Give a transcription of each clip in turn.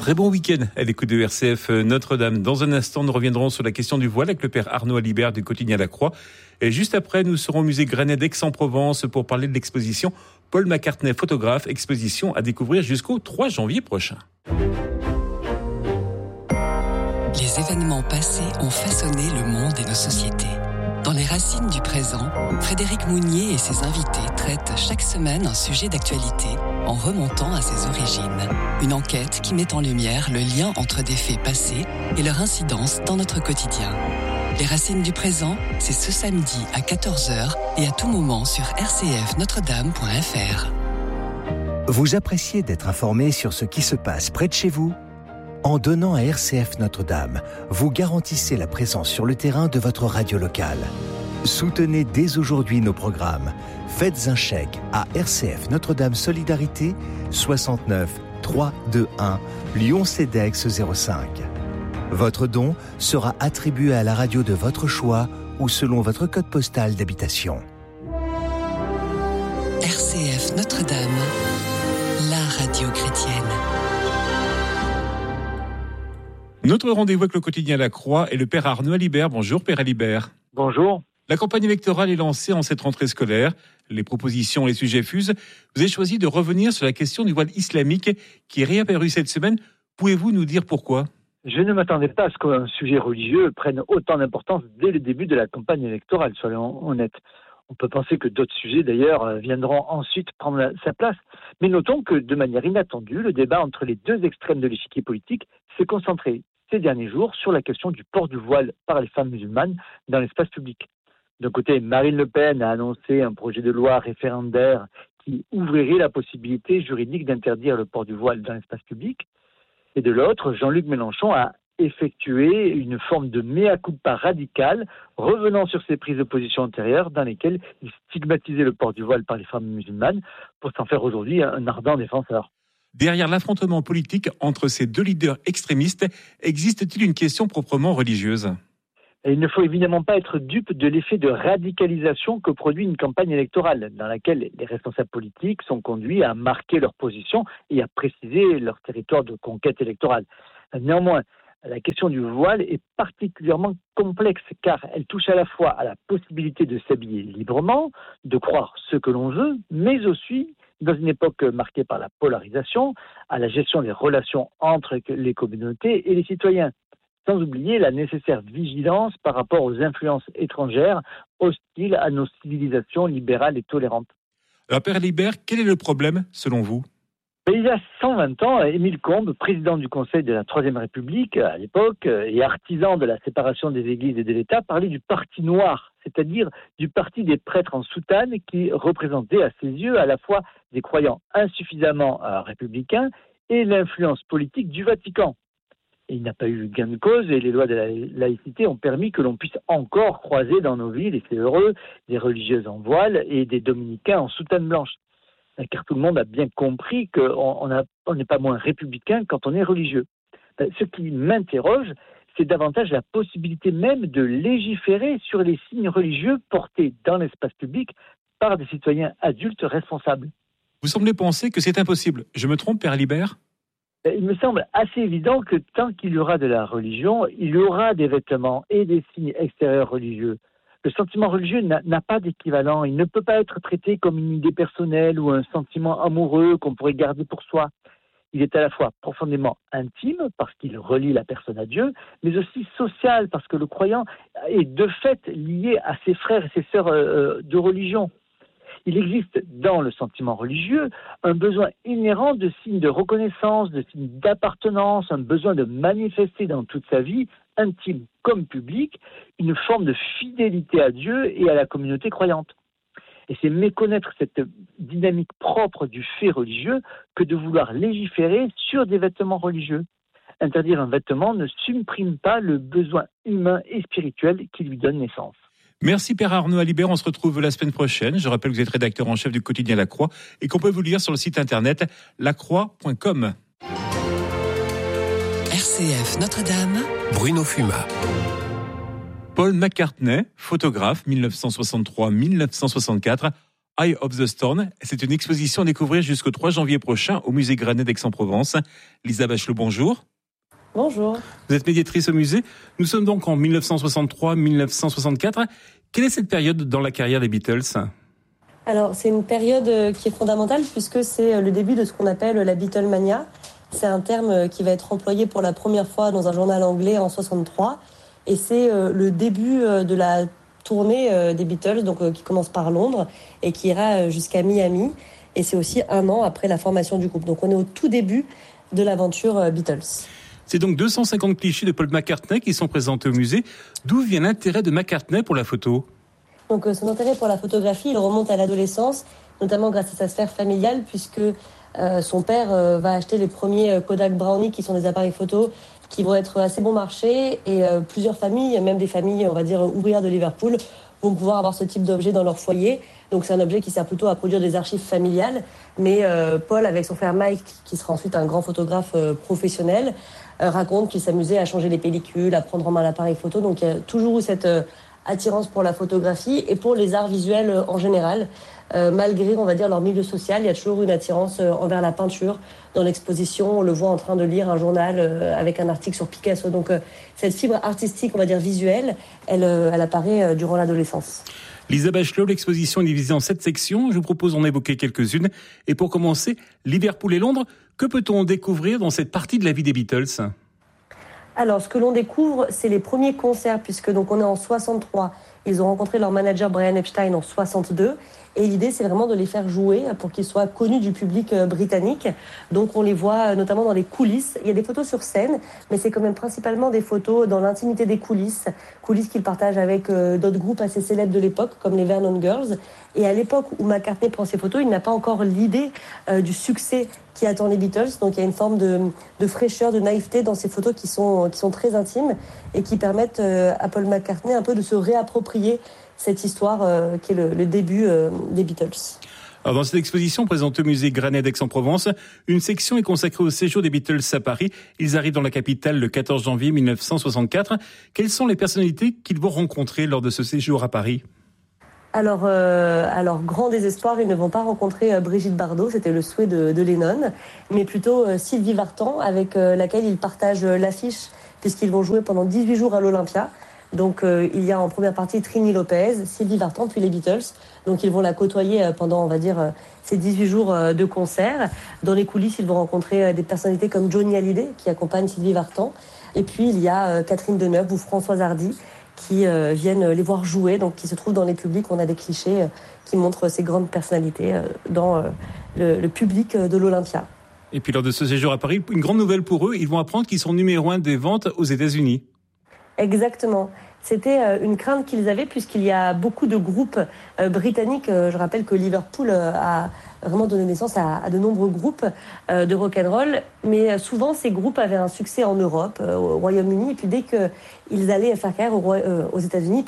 Très bon week-end à l'écoute de RCF Notre-Dame. Dans un instant, nous reviendrons sur la question du voile avec le père Arnaud Alibert du quotidien La Croix. Et juste après, nous serons au musée Granet d'Aix-en-Provence pour parler de l'exposition Paul McCartney, photographe, exposition à découvrir jusqu'au 3 janvier prochain. Les événements passés ont façonné le monde et nos sociétés. Dans les racines du présent, Frédéric Mounier et ses invités traitent chaque semaine un sujet d'actualité en remontant à ses origines. Une enquête qui met en lumière le lien entre des faits passés et leur incidence dans notre quotidien. Les racines du présent, c'est ce samedi à 14h et à tout moment sur rcfnotredame.fr. Vous appréciez d'être informé sur ce qui se passe près de chez vous ? En donnant à RCF Notre-Dame, vous garantissez la présence sur le terrain de votre radio locale. Soutenez dès aujourd'hui nos programmes. Faites un chèque à RCF Notre-Dame Solidarité 69 321 Lyon-Cedex 05. Votre don sera attribué à la radio de votre choix ou selon votre code postal d'habitation. RCF Notre-Dame, la radio chrétienne. Notre rendez-vous avec le quotidien La Croix est le père Arnaud Alibert. Bonjour père Alibert. Bonjour. La campagne électorale est lancée en cette rentrée scolaire. Les propositions et les sujets fusent. Vous avez choisi de revenir sur la question du voile islamique qui est réapparue cette semaine. Pouvez-vous nous dire pourquoi ? Je ne m'attendais pas à ce qu'un sujet religieux prenne autant d'importance dès le début de la campagne électorale, soyons honnêtes. On peut penser que d'autres sujets, d'ailleurs, viendront ensuite prendre sa place. Mais notons que, de manière inattendue, le débat entre les deux extrêmes de l'échiquier politique s'est concentré ces derniers jours sur la question du port du voile par les femmes musulmanes dans l'espace public. D'un côté, Marine Le Pen a annoncé un projet de loi référendaire qui ouvrirait la possibilité juridique d'interdire le port du voile dans l'espace public. Et de l'autre, Jean-Luc Mélenchon a effectué une forme de mea culpa radical, revenant sur ses prises de position antérieures dans lesquelles il stigmatisait le port du voile par les femmes musulmanes pour s'en faire aujourd'hui un ardent défenseur. Derrière l'affrontement politique entre ces deux leaders extrémistes, existe-t-il une question proprement religieuse ? Et il ne faut évidemment pas être dupe de l'effet de radicalisation que produit une campagne électorale, dans laquelle les responsables politiques sont conduits à marquer leur position et à préciser leur territoire de conquête électorale. Néanmoins, la question du voile est particulièrement complexe car elle touche à la fois à la possibilité de s'habiller librement, de croire ce que l'on veut, mais aussi, dans une époque marquée par la polarisation, à la gestion des relations entre les communautés et les citoyens. Sans oublier la nécessaire vigilance par rapport aux influences étrangères hostiles à nos civilisations libérales et tolérantes. Alors père Alibert, quel est le problème selon vous ? Il y a 120 ans, Émile Combes, président du Conseil de la Troisième République à l'époque et artisan de la séparation des églises et de l'État, parlait du parti noir, c'est-à-dire du parti des prêtres en soutane qui représentait à ses yeux à la fois des croyants insuffisamment républicains et l'influence politique du Vatican. Et il n'a pas eu gain de cause et les lois de la laïcité ont permis que l'on puisse encore croiser dans nos villes, et c'est heureux, des religieuses en voile et des dominicains en soutane blanche. Car tout le monde a bien compris qu'on n'est pas moins républicain quand on est religieux. Ce qui m'interroge, c'est davantage la possibilité même de légiférer sur les signes religieux portés dans l'espace public par des citoyens adultes responsables. Vous semblez penser que c'est impossible. Je me trompe, père Alibert ? Il me semble assez évident que tant qu'il y aura de la religion, il y aura des vêtements et des signes extérieurs religieux. Le sentiment religieux n'a pas d'équivalent. Il ne peut pas être traité comme une idée personnelle ou un sentiment amoureux qu'on pourrait garder pour soi. Il est à la fois profondément intime, parce qu'il relie la personne à Dieu, mais aussi social, parce que le croyant est de fait lié à ses frères et ses sœurs de religion. Il existe dans le sentiment religieux un besoin inhérent de signes de reconnaissance, de signes d'appartenance, un besoin de manifester dans toute sa vie, intime comme publique, une forme de fidélité à Dieu et à la communauté croyante. Et c'est méconnaître cette dynamique propre du fait religieux que de vouloir légiférer sur des vêtements religieux. Interdire un vêtement ne supprime pas le besoin humain et spirituel qui lui donne naissance. Merci Père Arnaud Alibert, on se retrouve la semaine prochaine. Je rappelle que vous êtes rédacteur en chef du quotidien La Croix et qu'on peut vous lire sur le site internet lacroix.com. RCF Notre-Dame, Bruno Fuma. Paul McCartney, photographe 1963-1964, Eye of the Storm. C'est une exposition à découvrir jusqu'au 3 janvier prochain au musée Granet d'Aix-en-Provence. Lisa Bachelot, bonjour. Bonjour. Vous êtes médiatrice au musée. Nous sommes donc en 1963-1964. Quelle est cette période dans la carrière des Beatles ? Alors, c'est une période qui est fondamentale puisque c'est le début de ce qu'on appelle la Beatlemania. C'est un terme qui va être employé pour la première fois dans un journal anglais en 63. Et c'est le début de la tournée des Beatles, donc qui commence par Londres et qui ira jusqu'à Miami. Et c'est aussi un an après la formation du groupe. Donc on est au tout début de l'aventure Beatles. C'est donc 250 clichés de Paul McCartney qui sont présentés au musée. D'où vient l'intérêt de McCartney pour la photo ? Donc son intérêt pour la photographie, il remonte à l'adolescence, notamment grâce à sa sphère familiale, puisque son père va acheter les premiers Kodak Brownie, qui sont des appareils photo qui vont être assez bon marché, et plusieurs familles, même des familles, on va dire, ouvrières de Liverpool, vont pouvoir avoir ce type d'objet dans leur foyer. Donc c'est un objet qui sert plutôt à produire des archives familiales, mais Paul, avec son frère Mike, qui sera ensuite un grand photographe professionnel, raconte qu'il s'amusait à changer les pellicules, à prendre en main l'appareil photo. Donc il y a toujours eu cette attirance pour la photographie et pour les arts visuels en général. Malgré, on va dire, leur milieu social, il y a toujours une attirance envers la peinture. Dans l'exposition, on le voit en train de lire un journal avec un article sur Picasso. Donc cette fibre artistique, on va dire visuelle, elle apparaît durant l'adolescence. Lisa Bachelot, l'exposition est divisée en 7 sections. Je vous propose d'en évoquer quelques-unes. Et pour commencer, Liverpool et Londres, que peut-on découvrir dans cette partie de la vie des Beatles ? Alors, ce que l'on découvre, c'est les premiers concerts, puisque donc on est en 63. Ils ont rencontré leur manager Brian Epstein en 62. Et l'idée, c'est vraiment de les faire jouer pour qu'ils soient connus du public britannique. Donc, on les voit notamment dans les coulisses. Il y a des photos sur scène, mais c'est quand même principalement des photos dans l'intimité des coulisses. Coulisses qu'ils partagent avec d'autres groupes assez célèbres de l'époque, comme les Vernon Girls. Et à l'époque où McCartney prend ces photos, il n'a pas encore l'idée du succès qui attend les Beatles. Donc, il y a une forme de fraîcheur, de naïveté dans ces photos qui sont très intimes et qui permettent à Paul McCartney un peu de se réapproprier cette histoire qui est le début des Beatles. Alors dans cette exposition présentée au musée Granet d'Aix-en-Provence, une section est consacrée au séjour des Beatles à Paris. Ils arrivent dans la capitale le 14 janvier 1964. Quelles sont les personnalités qu'ils vont rencontrer lors de ce séjour à Paris ? Alors, grand désespoir, ils ne vont pas rencontrer Brigitte Bardot, c'était le souhait de Lennon, mais plutôt Sylvie Vartan, avec laquelle ils partagent l'affiche, puisqu'ils vont jouer pendant 18 jours à l'Olympia. Donc il y a en première partie Trini Lopez, Sylvie Vartan, puis les Beatles. Donc ils vont la côtoyer pendant, on va dire, ces 18 jours de concert. Dans les coulisses, ils vont rencontrer des personnalités comme Johnny Hallyday, qui accompagne Sylvie Vartan. Et puis il y a Catherine Deneuve ou Françoise Hardy, qui viennent les voir jouer, donc qui se trouvent dans les publics. On a des clichés qui montrent ces grandes personnalités dans le public de l'Olympia. Et puis lors de ce séjour à Paris, une grande nouvelle pour eux, ils vont apprendre qu'ils sont numéro 1 des ventes aux États-Unis. Exactement. C'était une crainte qu'ils avaient puisqu'il y a beaucoup de groupes britanniques. Je rappelle que Liverpool a vraiment donné naissance à de nombreux groupes de rock'n'roll. Mais souvent, ces groupes avaient un succès en Europe, au Royaume-Uni. Et puis dès qu'ils allaient faire carrière aux États-Unis,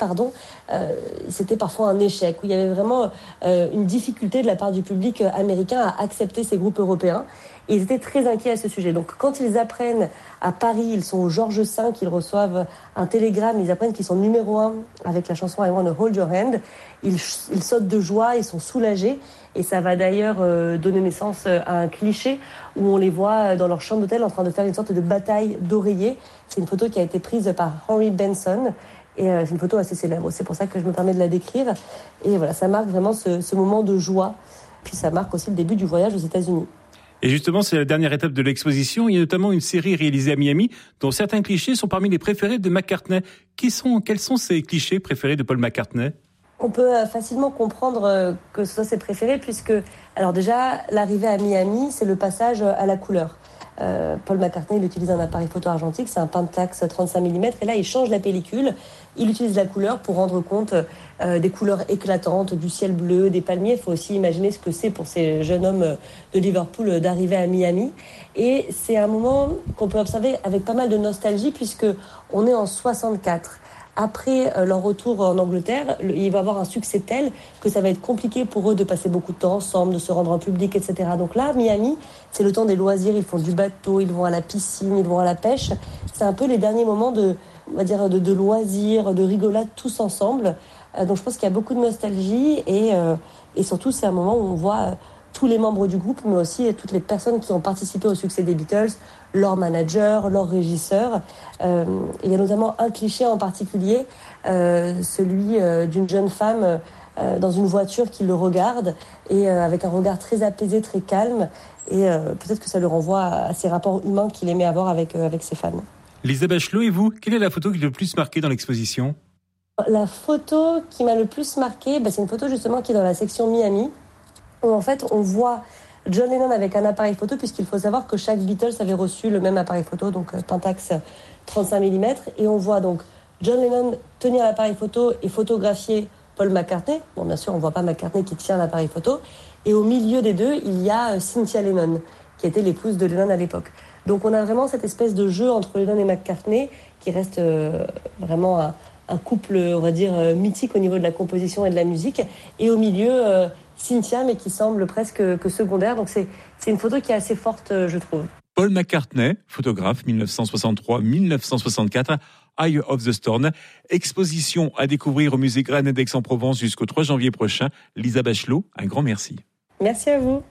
c'était parfois un échec, où il y avait vraiment une difficulté de la part du public américain à accepter ces groupes européens. Et ils étaient très inquiets à ce sujet. Donc quand ils apprennent à Paris, ils sont au Georges V, ils reçoivent un télégramme, ils apprennent qu'ils sont numéro 1 avec la chanson I Want to Hold Your Hand. Ils sautent de joie, ils sont soulagés. Et ça va d'ailleurs donner naissance à un cliché où on les voit dans leur chambre d'hôtel en train de faire une sorte de bataille d'oreillers. C'est une photo qui a été prise par Henry Benson. Et c'est une photo assez célèbre. C'est pour ça que je me permets de la décrire. Et voilà, ça marque vraiment ce moment de joie. Puis ça marque aussi le début du voyage aux États-Unis. Et justement, c'est la dernière étape de l'exposition. Il y a notamment une série réalisée à Miami, dont certains clichés sont parmi les préférés de McCartney. Quels sont ces clichés préférés de Paul McCartney ? On peut facilement comprendre que ce soit ses préférés, puisque, alors déjà, l'arrivée à Miami, c'est le passage à la couleur. Paul McCartney, il utilise un appareil photo argentique, c'est un Pentax 35 mm, et là, il change la pellicule. Il utilise la couleur pour rendre compte des couleurs éclatantes, du ciel bleu, des palmiers. Il faut aussi imaginer ce que c'est pour ces jeunes hommes de Liverpool d'arriver à Miami. Et c'est un moment qu'on peut observer avec pas mal de nostalgie, puisque on est en 64. Après leur retour en Angleterre, il va avoir un succès tel que ça va être compliqué pour eux de passer beaucoup de temps ensemble, de se rendre en public, etc. Donc là, Miami, c'est le temps des loisirs. Ils font du bateau, ils vont à la piscine, ils vont à la pêche. C'est un peu les derniers moments de loisirs, de rigolade tous ensemble. Donc je pense qu'il y a beaucoup de nostalgie et Et surtout, c'est un moment où on voit tous les membres du groupe, mais aussi toutes les personnes qui ont participé au succès des Beatles, leurs managers, leurs régisseurs. Il y a notamment un cliché en particulier, celui d'une jeune femme dans une voiture qui le regarde, et avec un regard très apaisé, très calme. Et peut-être que ça le renvoie à ces rapports humains qu'il aimait avoir avec ses fans. Lisa Bachelot, et vous, quelle est la photo qui l'a le plus marqué dans l'exposition ? La photo qui m'a le plus marquée, c'est une photo justement qui est dans la section Miami, où en fait on voit John Lennon avec un appareil photo, puisqu'il faut savoir que chaque Beatles avait reçu le même appareil photo, donc Pentax 35 mm, et on voit donc John Lennon tenir l'appareil photo et photographier Paul McCartney. Bon, bien sûr, on ne voit pas McCartney qui tient l'appareil photo. Et au milieu des deux, il y a Cynthia Lennon, qui était l'épouse de Lennon à l'époque. Donc on a vraiment cette espèce de jeu entre Lennon et McCartney, qui reste vraiment un couple, on va dire, mythique au niveau de la composition et de la musique. Et au milieu, Cynthia, mais qui semble presque que secondaire. Donc c'est une photo qui est assez forte, je trouve. Paul McCartney, photographe 1963-1964, Eye of the Storm. Exposition à découvrir au musée Granet d'Aix-en-Provence jusqu'au 3 janvier prochain. Lisa Bachelot, un grand merci. Merci à vous.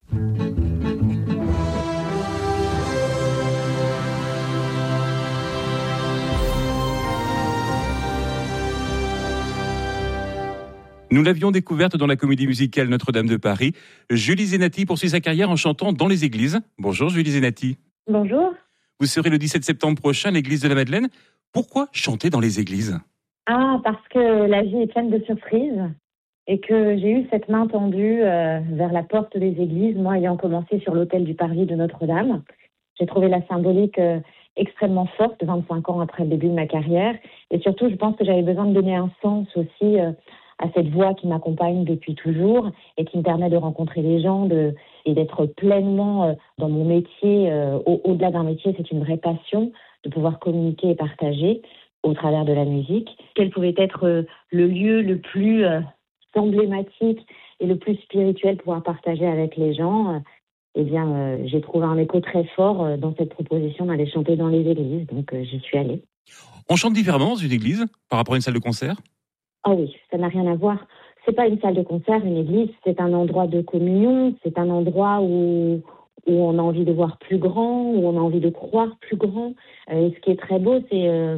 Nous l'avions découverte dans la comédie musicale Notre-Dame de Paris. Julie Zenati poursuit sa carrière en chantant dans les églises. Bonjour Julie Zenati. Bonjour. Vous serez le 17 septembre prochain à l'église de la Madeleine. Pourquoi chanter dans les églises ? Parce que la vie est pleine de surprises et que j'ai eu cette main tendue vers la porte des églises, moi ayant commencé sur l'autel du parvis de Notre-Dame. J'ai trouvé la symbolique extrêmement forte 25 ans après le début de ma carrière. Et surtout, je pense que j'avais besoin de donner un sens aussi à cette voix qui m'accompagne depuis toujours et qui me permet de rencontrer les gens et d'être pleinement dans mon métier. Au-delà d'un métier, c'est une vraie passion de pouvoir communiquer et partager au travers de la musique. Quel pouvait être le lieu le plus emblématique et le plus spirituel pour pouvoir partager avec les gens j'ai trouvé un écho très fort dans cette proposition d'aller chanter dans les églises, donc j'y suis allée. On chante différemment dans une église par rapport à une salle de concert ? Ah oui, ça n'a rien à voir. C'est pas une salle de concert, une église, c'est un endroit de communion, c'est un endroit où on a envie de voir plus grand, où on a envie de croire plus grand. Et ce qui est très beau, c'est